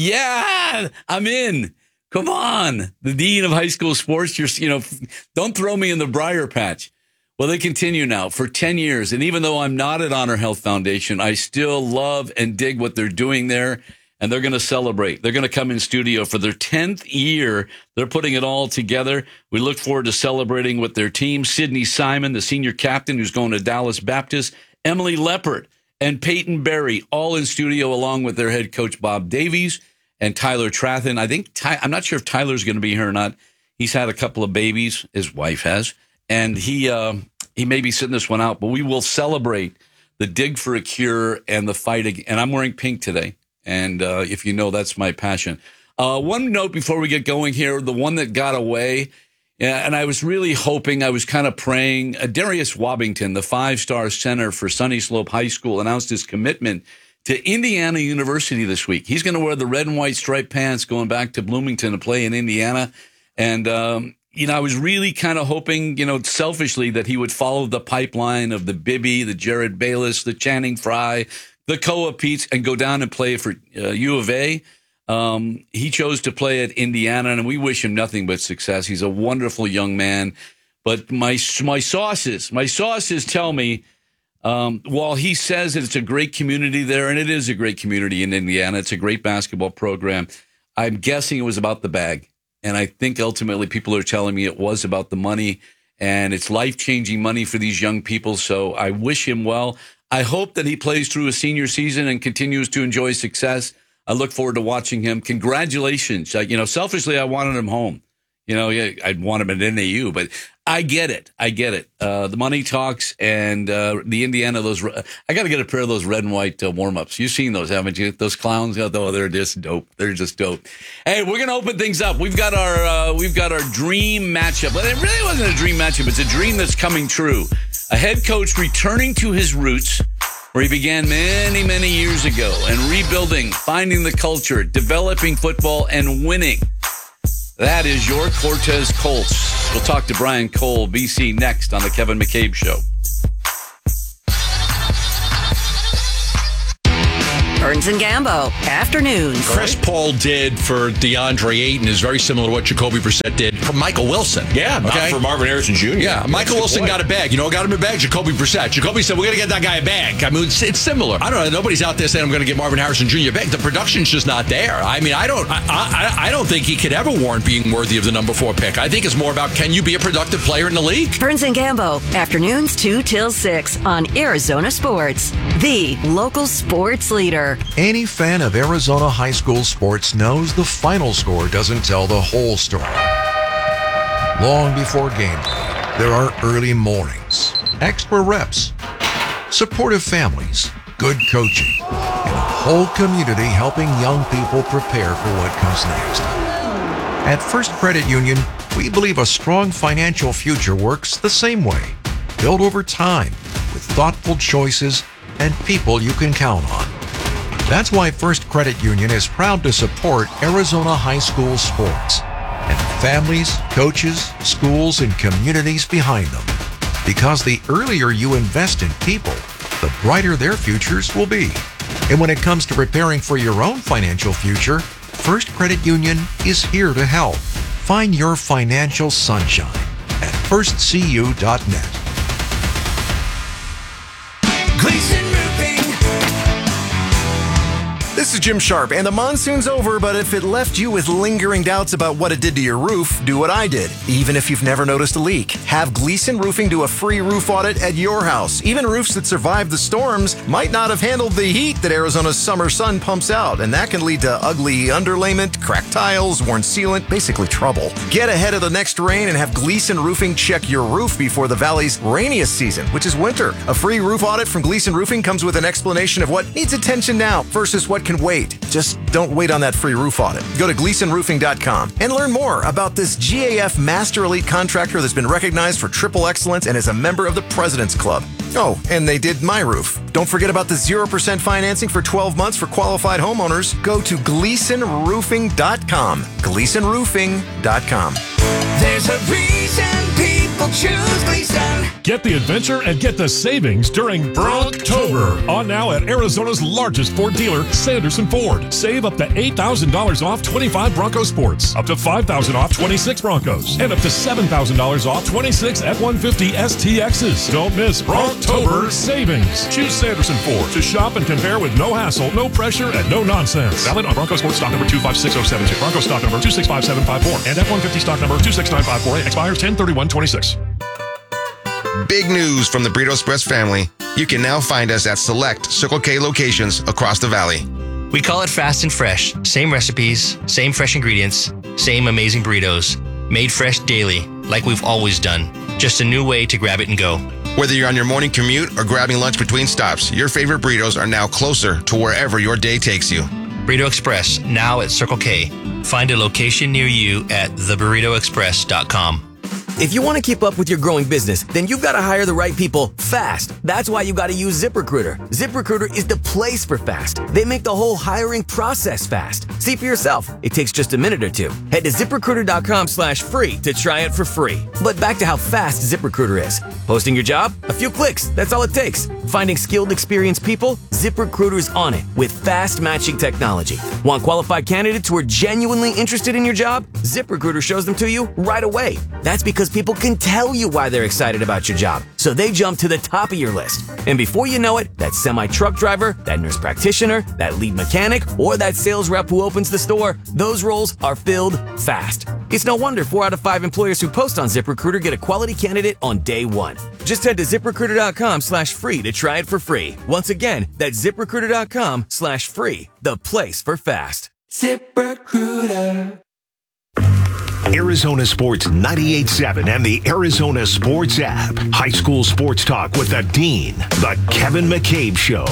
yeah, I'm in. Come on. The dean of high school sports, you're, you know, don't throw me in the briar patch. Well, they continue now for ten years. And even though I'm not at Honor Health Foundation, I still love and dig what they're doing there. And they're going to celebrate. They're going to come in studio for their tenth year. They're putting it all together. We look forward to celebrating with their team. Sydney Simon, the senior captain who's going to Dallas Baptist, Emily Leppert, and Peyton Berry, all in studio along with their head coach, Bob Davies, and Tyler Trathen. I think, Ty, I'm not sure if Tyler's going to be here or not. He's had a couple of babies. His wife has. And he, uh, he may be sitting this one out, but we will celebrate the dig for a cure and the fight. Again. And I'm wearing pink today. And uh, if you know, that's my passion. Uh, one note before we get going here, the one that got away, and I was really hoping, I was kind of praying, uh, Darius Wobbington, the five-star center for Sunny Slope High School, announced his commitment to Indiana University this week. He's going to wear the red and white striped pants going back to Bloomington to play in Indiana. And, um, you know, I was really kind of hoping, you know, selfishly that he would follow the pipeline of the Bibby, the Jared Bayless, the Channing Frye, the Koa Peets, and go down and play for uh, U of A. Um, he chose to play at Indiana, and we wish him nothing but success. He's a wonderful young man. But my my sources, my sources tell me, um, while he says that it's a great community there, and it is a great community in Indiana, it's a great basketball program, I'm guessing it was about the bag. And I think ultimately people are telling me it was about the money, and it's life-changing money for these young people. So I wish him well. I hope that he plays through a senior season and continues to enjoy success. I look forward to watching him. Congratulations. Uh, you know, selfishly, I wanted him home. You know, yeah, I'd want him at N A U, but I get it. I get it. Uh, the money talks, and uh, the Indiana, those, I got to get a pair of those red and white uh, warm-ups. You've seen those, haven't you? Those clowns, oh, they're just dope. They're just dope. Hey, we're going to open things up. We've got our, uh, we've got our dream matchup, but it really wasn't a dream matchup. It's a dream that's coming true. A head coach returning to his roots where he began many, many years ago, and rebuilding, finding the culture, developing football, and winning. That is your Cortez Colts. We'll talk to Brian Cole, B C, next on the Kevin McCabe Show. Burns and Gambo, afternoons. Chris Paul did for DeAndre Ayton is very similar to what Jacoby Brissett did for Michael Wilson. Yeah, not okay? for Marvin Harrison Junior Yeah, Michael Wilson got a bag. You know, got him a bag. Jacoby Brissett. Jacoby said, "We're going to get that guy a bag." I mean, it's, it's similar. I don't know. Nobody's out there saying, "I'm going to get Marvin Harrison Junior a bag." The production's just not there. I mean, I don't. I, I, I don't think he could ever warrant being worthy of the number four pick. I think it's more about, can you be a productive player in the league? Burns and Gambo, afternoons two till six on Arizona Sports, the local sports leader. Any fan of Arizona high school sports knows the final score doesn't tell the whole story. Long before game day, there are early mornings, extra reps, supportive families, good coaching, and a whole community helping young people prepare for what comes next. At First Credit Union, we believe a strong financial future works the same way, built over time with thoughtful choices and people you can count on. That's why First Credit Union is proud to support Arizona high school sports and the families, coaches, schools, and communities behind them. Because the earlier you invest in people, the brighter their futures will be. And when it comes to preparing for your own financial future, First Credit Union is here to help. Find your financial sunshine at first c u dot net. Gleason Roofing. This is Jim Sharp, and the monsoon's over, but if it left you with lingering doubts about what it did to your roof, do what I did. Even if you've never noticed a leak, have Gleason Roofing do a free roof audit at your house. Even roofs that survived the storms might not have handled the heat that Arizona's summer sun pumps out, and that can lead to ugly underlayment, cracked tiles, worn sealant, basically trouble. Get ahead of the next rain and have Gleason Roofing check your roof before the valley's rainiest season, which is winter. A free roof audit from Gleason Roofing comes with an explanation of what needs attention now versus what can wait. Just don't wait on that free roof audit. Go to gleason roofing dot com and learn more about this G A F Master Elite contractor that's been recognized for triple excellence and is a member of the President's Club. Oh, and they did my roof. Don't forget about the zero percent financing for twelve months for qualified homeowners. Go to gleason roofing dot com. gleason roofing dot com. There's a reason people choose Gleason. Get the adventure and get the savings during Bronktober. On now at Arizona's largest Ford dealer, Sanderson Ford. Save up to eight thousand dollars off twenty-five Bronco Sports, up to five thousand dollars off twenty-six Broncos, and up to seven thousand dollars off twenty-six F one fifty S T Xs. Don't miss Bronktober savings. Choose Sanderson Ford to shop and compare with no hassle, no pressure, and no nonsense. Valid on Bronco Sports stock number two five six zero seven two, Bronco stock number two six five seven five four, and F one fifty stock number two six nine five four eight. Expires ten thirty-one twenty-six. Big news from the Burrito Express family. You can now find us at select Circle K locations across the valley. We call it fast and fresh. Same recipes, same fresh ingredients, same amazing burritos. Made fresh daily, like we've always done. Just a new way to grab it and go. Whether you're on your morning commute or grabbing lunch between stops, your favorite burritos are now closer to wherever your day takes you. Burrito Express, now at Circle K. Find a location near you at the burrito express dot com. If you want to keep up with your growing business, then you've got to hire the right people fast. That's why you got to use ZipRecruiter. ZipRecruiter is the place for fast. They make the whole hiring process fast. See for yourself. It takes just a minute or two. Head to ziprecruiter dot com slash free to try it for free. But back to how fast ZipRecruiter is. Posting your job? A few clicks. That's all it takes. Finding skilled, experienced people? ZipRecruiter's on it with fast matching technology. Want qualified candidates who are genuinely interested in your job? ZipRecruiter shows them to you right away. That's because people can tell you why they're excited about your job, so they jump to the top of your list. And before you know it, that semi-truck driver, that nurse practitioner, that lead mechanic, or that sales rep who opens the store, those roles are filled fast. It's no wonder four out of five employers who post on ZipRecruiter get a quality candidate on day one. Just head to ziprecruiter dot com slash free to try it for free. Once again, that's ziprecruiter dot com slash free, the place for fast. ZipRecruiter. Arizona Sports ninety-eight point seven and the Arizona Sports app. High school sports talk with the Dean, the Kevin McCabe Show.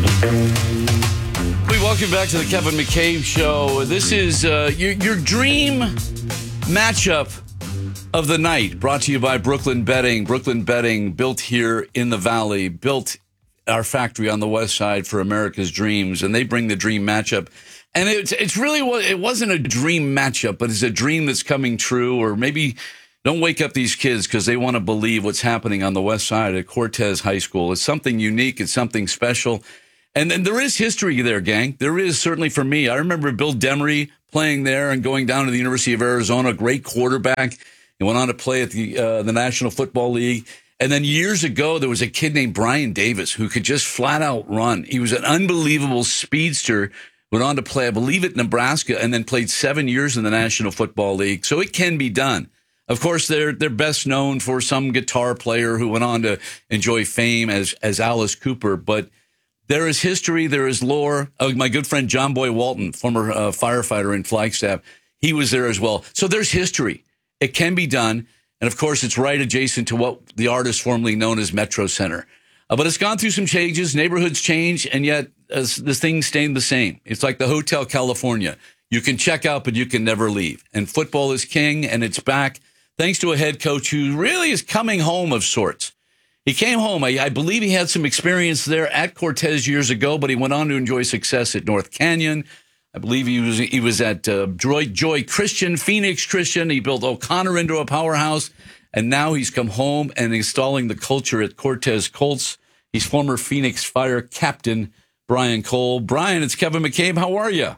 We welcome back to the Kevin McCabe Show. This is uh, your, your dream matchup of the night, brought to you by Brooklyn Betting. Brooklyn Betting, built here in the Valley, built our factory on the west side for America's Dreams, and they bring the dream matchup. And it's it's really what it wasn't a dream matchup, but it's a dream that's coming true. Or maybe don't wake up these kids because they want to believe what's happening on the west side at Cortez High School. It's something unique. It's something special. And then there is history there, gang. There is, certainly for me. I remember Bill Demery playing there and going down to the University of Arizona, great quarterback. He went on to play at the uh, the National Football League. And then years ago, there was a kid named Brian Davis who could just flat out run. He was an unbelievable speedster, went on to play, I believe, at Nebraska, and then played seven years in the National Football League. So it can be done. Of course, they're they're best known for some guitar player who went on to enjoy fame as, as Alice Cooper, but there is history, there is lore. Oh, my good friend John Boy Walton, former uh, firefighter in Flagstaff, he was there as well. So there's history. It can be done. And, of course, it's right adjacent to what the art is formerly known as Metro Center. Uh, but it's gone through some changes. Neighborhoods change, and yet uh, the things stayed the same. It's like the Hotel California. You can check out, but you can never leave. And football is king, and it's back thanks to a head coach who really is coming home of sorts. He came home. I, I believe he had some experience there at Cortez years ago, but he went on to enjoy success at North Canyon. I believe he was he was at uh, Joy, Joy Christian, Phoenix Christian. He built O'Connor into a powerhouse, and now he's come home and installing the culture at Cortez Colts. He's former Phoenix Fire captain Brian Cole. Brian, it's Kevin McCabe. How are you?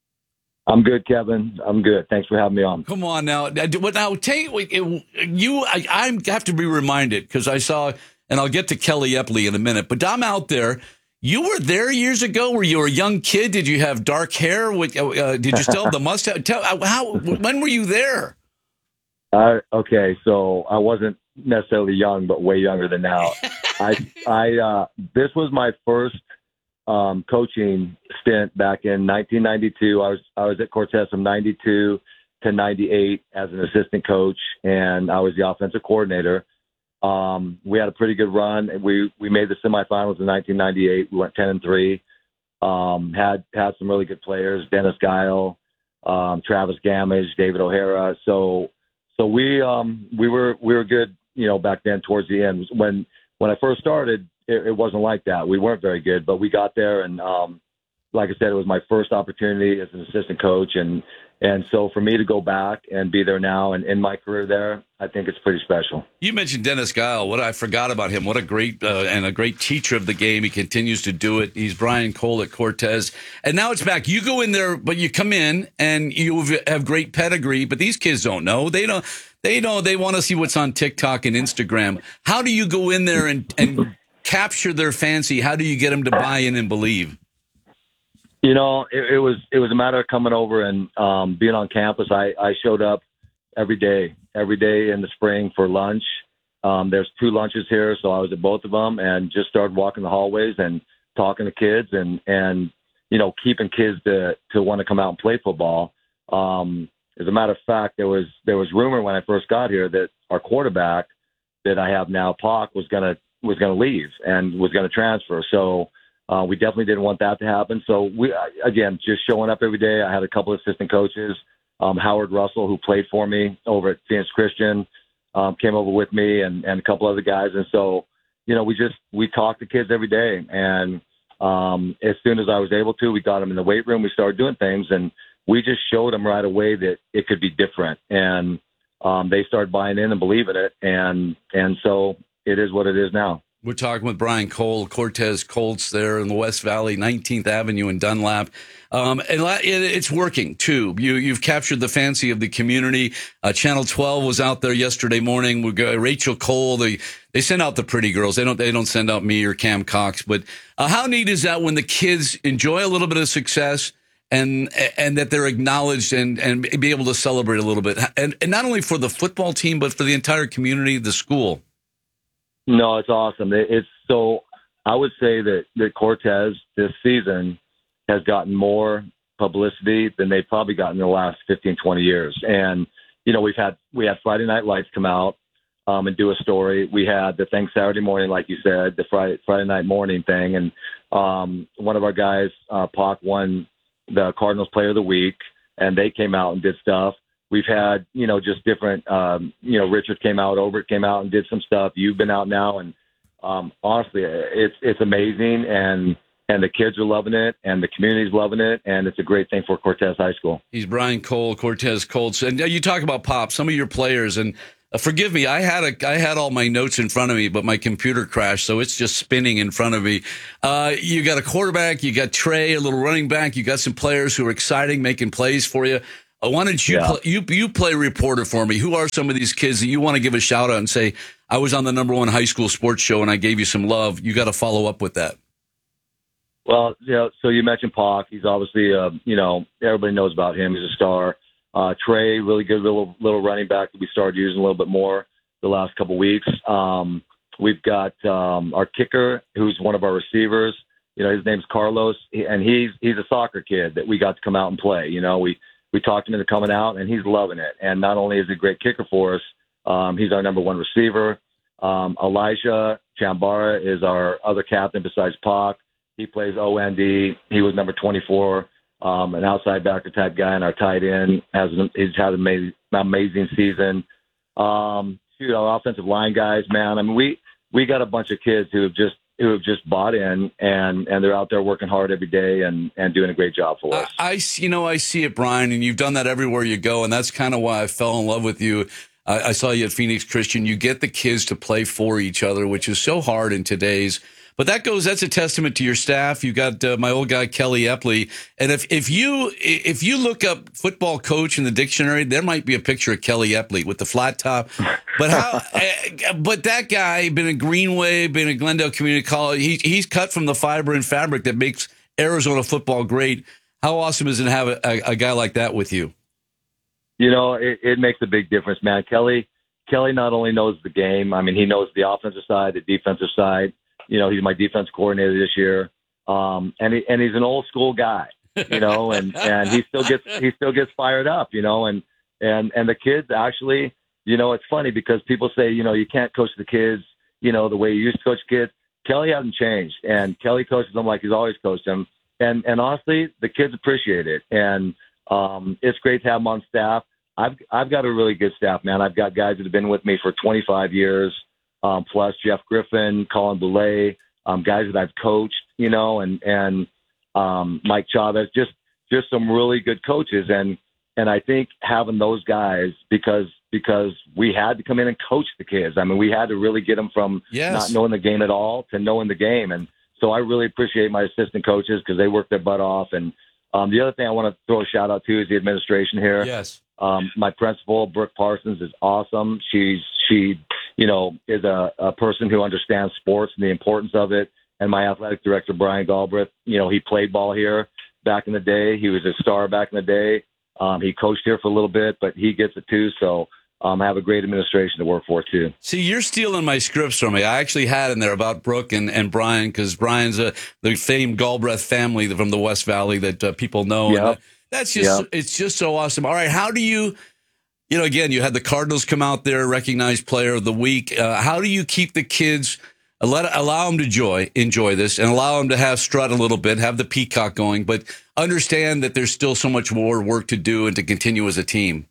I'm good, Kevin. I'm good. Thanks for having me on. Come on now. Now, take you. I, I have to be reminded because I saw, and I'll get to Kelly Epley in a minute. But I'm out there. You were there years ago. Were you a young kid? Did you have dark hair? Uh, did you still have the mustache? Tell how. When were you there? Uh, okay, so I wasn't necessarily young, but way younger than now. I, I, uh, this was my first um, coaching stint back in nineteen ninety-two. I was, I was at Cortez from ninety-two to ninety-eight as an assistant coach, and I was the offensive coordinator. Um, we had a pretty good run. We, we made the semifinals in nineteen ninety-eight. We went ten and three. Um, had, had some really good players, Dennis Guile, um, Travis Gamage, David O'Hara. So, So we um we were we were good, you know, back then towards the end. When when I first started, it, it wasn't like that. We weren't very good, but we got there, and um, like I said, it was my first opportunity as an assistant coach, and and so for me to go back and be there now and in my career there, I think it's pretty special. You mentioned Dennis Guile. What I forgot about him. What a great uh, and a great teacher of the game. He continues to do it. He's Brian Cole at Cortez, and now it's back. You go in there, but you come in and you have great pedigree. But these kids don't know. They don't. They know. They want to see what's on TikTok and Instagram. How do you go in there and and capture their fancy? How do you get them to buy in and believe? You know, it, it was it was a matter of coming over and um, being on campus. I, I showed up every day, every day in the spring for lunch. Um, there's two lunches here, so I was at both of them and just started walking the hallways and talking to kids and, and you know, keeping kids to, to want to come out and play football. Um, as a matter of fact, there was there was rumor when I first got here that our quarterback that I have now, Pac, was gonna was gonna leave and was gonna transfer. So. Uh, we definitely didn't want that to happen. So, we again, just showing up every day. I had a couple of assistant coaches. Um, Howard Russell, who played for me over at Phoenix Christian, um, came over with me and, and a couple other guys. And so, you know, we just we talked to kids every day. And um, as soon as I was able to, we got them in the weight room. We started doing things. And we just showed them right away that it could be different. And um, they started buying in and believing it. And, and so it is what it is now. We're talking with Brian Cole, Cortez Colts there in the West Valley, nineteenth Avenue in Dunlap. Um, and it's working, too. You, you've captured the fancy of the community. Uh, Channel twelve was out there yesterday morning. We got Rachel Cole. They, they send out the pretty girls. They don't they don't send out me or Cam Cox. But uh, how neat is that when the kids enjoy a little bit of success and and that they're acknowledged and, and be able to celebrate a little bit? And, and not only for the football team, but for the entire community, the school. No, it's awesome. It's so I would say that, that Cortez this season has gotten more publicity than they've probably gotten in the last fifteen, twenty years. And, you know, we've had we had Friday Night Lights come out um, and do a story. We had the thing Saturday morning, like you said, the Friday, Friday night morning thing. And um, one of our guys, uh, Pac, won the Cardinals Player of the Week, and they came out and did stuff. We've had, you know, just different, um, you know, Richard came out, Obert came out and did some stuff. You've been out now and um, honestly, it's it's amazing, and and the kids are loving it, and the community's loving it, and it's a great thing for Cortez High School. He's Brian Cole, Cortez Colts, and you talk about Pop. Some of your players, and uh, forgive me, I had a I had all my notes in front of me, but my computer crashed, so it's just spinning in front of me. Uh, you got a quarterback, you got Trey, a little running back, you got some players who are exciting, making plays for you. Uh, why don't you Yeah. play, you you play reporter for me? Who are some of these kids that you want to give a shout out and say, I was on the number one high school sports show and I gave you some love? You got to follow up with that. Well, you know, so you mentioned Pac. He's obviously, uh, you know, everybody knows about him. He's a star. Uh, Trey, really good little little running back that we started using a little bit more the last couple weeks. Um, we've got um, our kicker, who's one of our receivers. You know, his name's Carlos, and he's he's a soccer kid that we got to come out and play. You know, we we talked him into coming out, and he's loving it. And not only is he a great kicker for us, um, he's our number one receiver. Um, Elijah Chambara is our other captain besides Pac. He plays O N D. He was number twenty-four, um, an outside backer type guy, and our tight end has he's had an amazing, amazing season. Um, shoot, our offensive line guys, man. I mean, we we got a bunch of kids who have just who have just bought in, and and they're out there working hard every day and and doing a great job for us. I, I see- you know, I see it, Brian, and you've done that everywhere you go, and that's kind of why I fell in love with you. I, I saw you at Phoenix Christian. You get the kids to play for each other, which is so hard in today's. But that goes. That's a testament to your staff. You got uh, my old guy Kelly Epley, and if if you if you look up football coach in the dictionary, there might be a picture of Kelly Epley with the flat top. But how? uh, but that guy been in Greenway, been in Glendale Community College. He he's cut from the fiber and fabric that makes Arizona football great. How awesome is it to have a, a, a guy like that with you? You know, it, it makes a big difference, man. Kelly Kelly not only knows the game. I mean, he knows the offensive side, the defensive side. You know, he's my defense coordinator this year, um, and he, and he's an old school guy. You know, and, and he still gets he still gets fired up. You know, and and and the kids actually, you know, it's funny because people say, you know, you can't coach the kids, you know, the way you used to coach kids. Kelly hasn't changed, and Kelly coaches them like he's always coached them. And and honestly, the kids appreciate it, and um, it's great to have them on staff. I've I've got a really good staff, man. I've got guys that have been with me for twenty-five years. Um, plus Jeff Griffin, Colin Boulay, um, guys that I've coached, you know, and, and, um, Mike Chavez, just, just some really good coaches. And, and I think having those guys, because, because we had to come in and coach the kids. I mean, we had to really get them from Yes. not knowing the game at all to knowing the game. And so I really appreciate my assistant coaches because they work their butt off. And, um, the other thing I want to throw a shout out to is the administration here. Yes. Um, my principal, Brooke Parsons, is awesome. She's, she, you know, is a, a person who understands sports and the importance of it. And my athletic director, Brian Galbraith, you know, he played ball here back in the day. He was a star back in the day. Um, he coached here for a little bit, but he gets it too. So um, I have a great administration to work for too. See, you're stealing my scripts from me. I actually had in there about Brooke and, and Brian, because Brian's a, the famed Galbraith family from the West Valley that uh, people know. Yep. And that, that's just, Yep. it's just so awesome. All right. How do you, you know, again, you had the Cardinals come out there, recognized player of the week. Uh, how do you keep the kids, uh, let allow them to enjoy, enjoy this and allow them to have strut a little bit, have the peacock going, but understand that there's still so much more work to do and to continue as a team?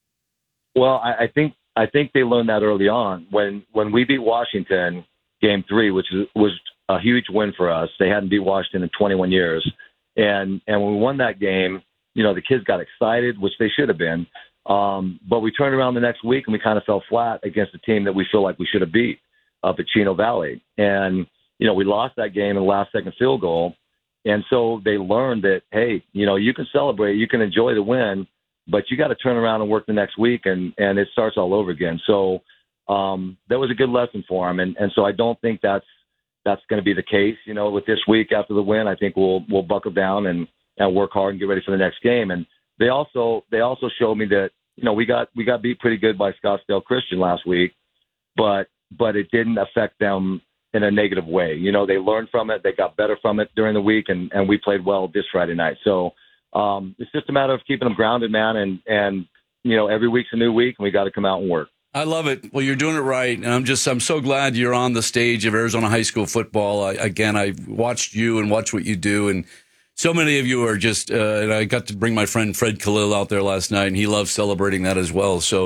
Well, I, I think I think they learned that early on when when we beat Washington game three, which is, was a huge win for us. They hadn't beat Washington in twenty-one years, and and when we won that game, you know, the kids got excited, which they should have been. Um, but we turned around the next week and we kind of fell flat against a team that we feel like we should have beat up at Chino Valley. And, you know, we lost that game in the last second field goal. And so they learned that, hey, you know, you can celebrate, you can enjoy the win, but you got to turn around and work the next week and, and it starts all over again. So um, that was a good lesson for them. And, and so I don't think that's, that's going to be the case, you know, with this week after the win. I think we'll, we'll buckle down and, and work hard and get ready for the next game. And they also, they also showed me that, you know, we got, we got beat pretty good by Scottsdale Christian last week, but, but it didn't affect them in a negative way. You know, they learned from it. They got better from it during the week, and, and we played well this Friday night. So um, it's just a matter of keeping them grounded, man. And, and, you know, every week's a new week and we got to come out and work. I love it. Well, you're doing it right. And I'm just, I'm so glad you're on the stage of Arizona high school football. I, again, I watched you and watched what you do. And so many of you are just, uh, and I got to bring my friend Fred Khalil out there last night, and he loves celebrating that as well. So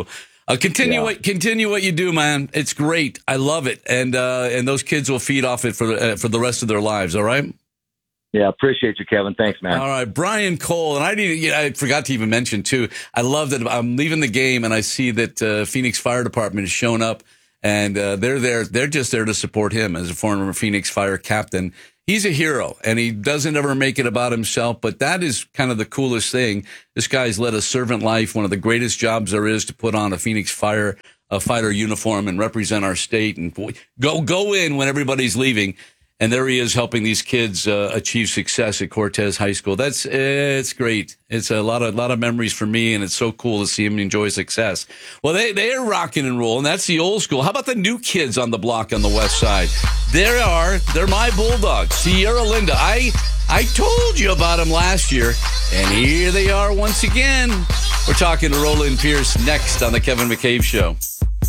Uh, continue Yeah. what continue what you do, man. It's great. I love it, and uh, and those kids will feed off it for the, uh, for the rest of their lives. All right. Yeah, appreciate you, Kevin. Thanks, man. All right, Brian Cole, and I didn't. You know, I forgot to even mention too. I love that I'm leaving the game, and I see that uh, Phoenix Fire Department has shown up, and uh, they're there. They're just there to support him as a former Phoenix Fire captain. He's a hero, and he doesn't ever make it about himself, but that is kind of the coolest thing. This guy's led a servant life, one of the greatest jobs there is, to put on a Phoenix Fire a fighter uniform and represent our state and go go in when everybody's leaving. And there he is helping these kids uh, achieve success at Cortez High School. That's it's great. It's a lot of lot of memories for me, and it's so cool to see him enjoy success. Well, they they are rocking and rolling. That's the old school. How about the new kids on the block on the west side? There are. They're my Bulldogs. Sierra Linda. I I told you about them last year, and here they are once again. We're talking to Roland Pierce next on the Kevin McCabe Show.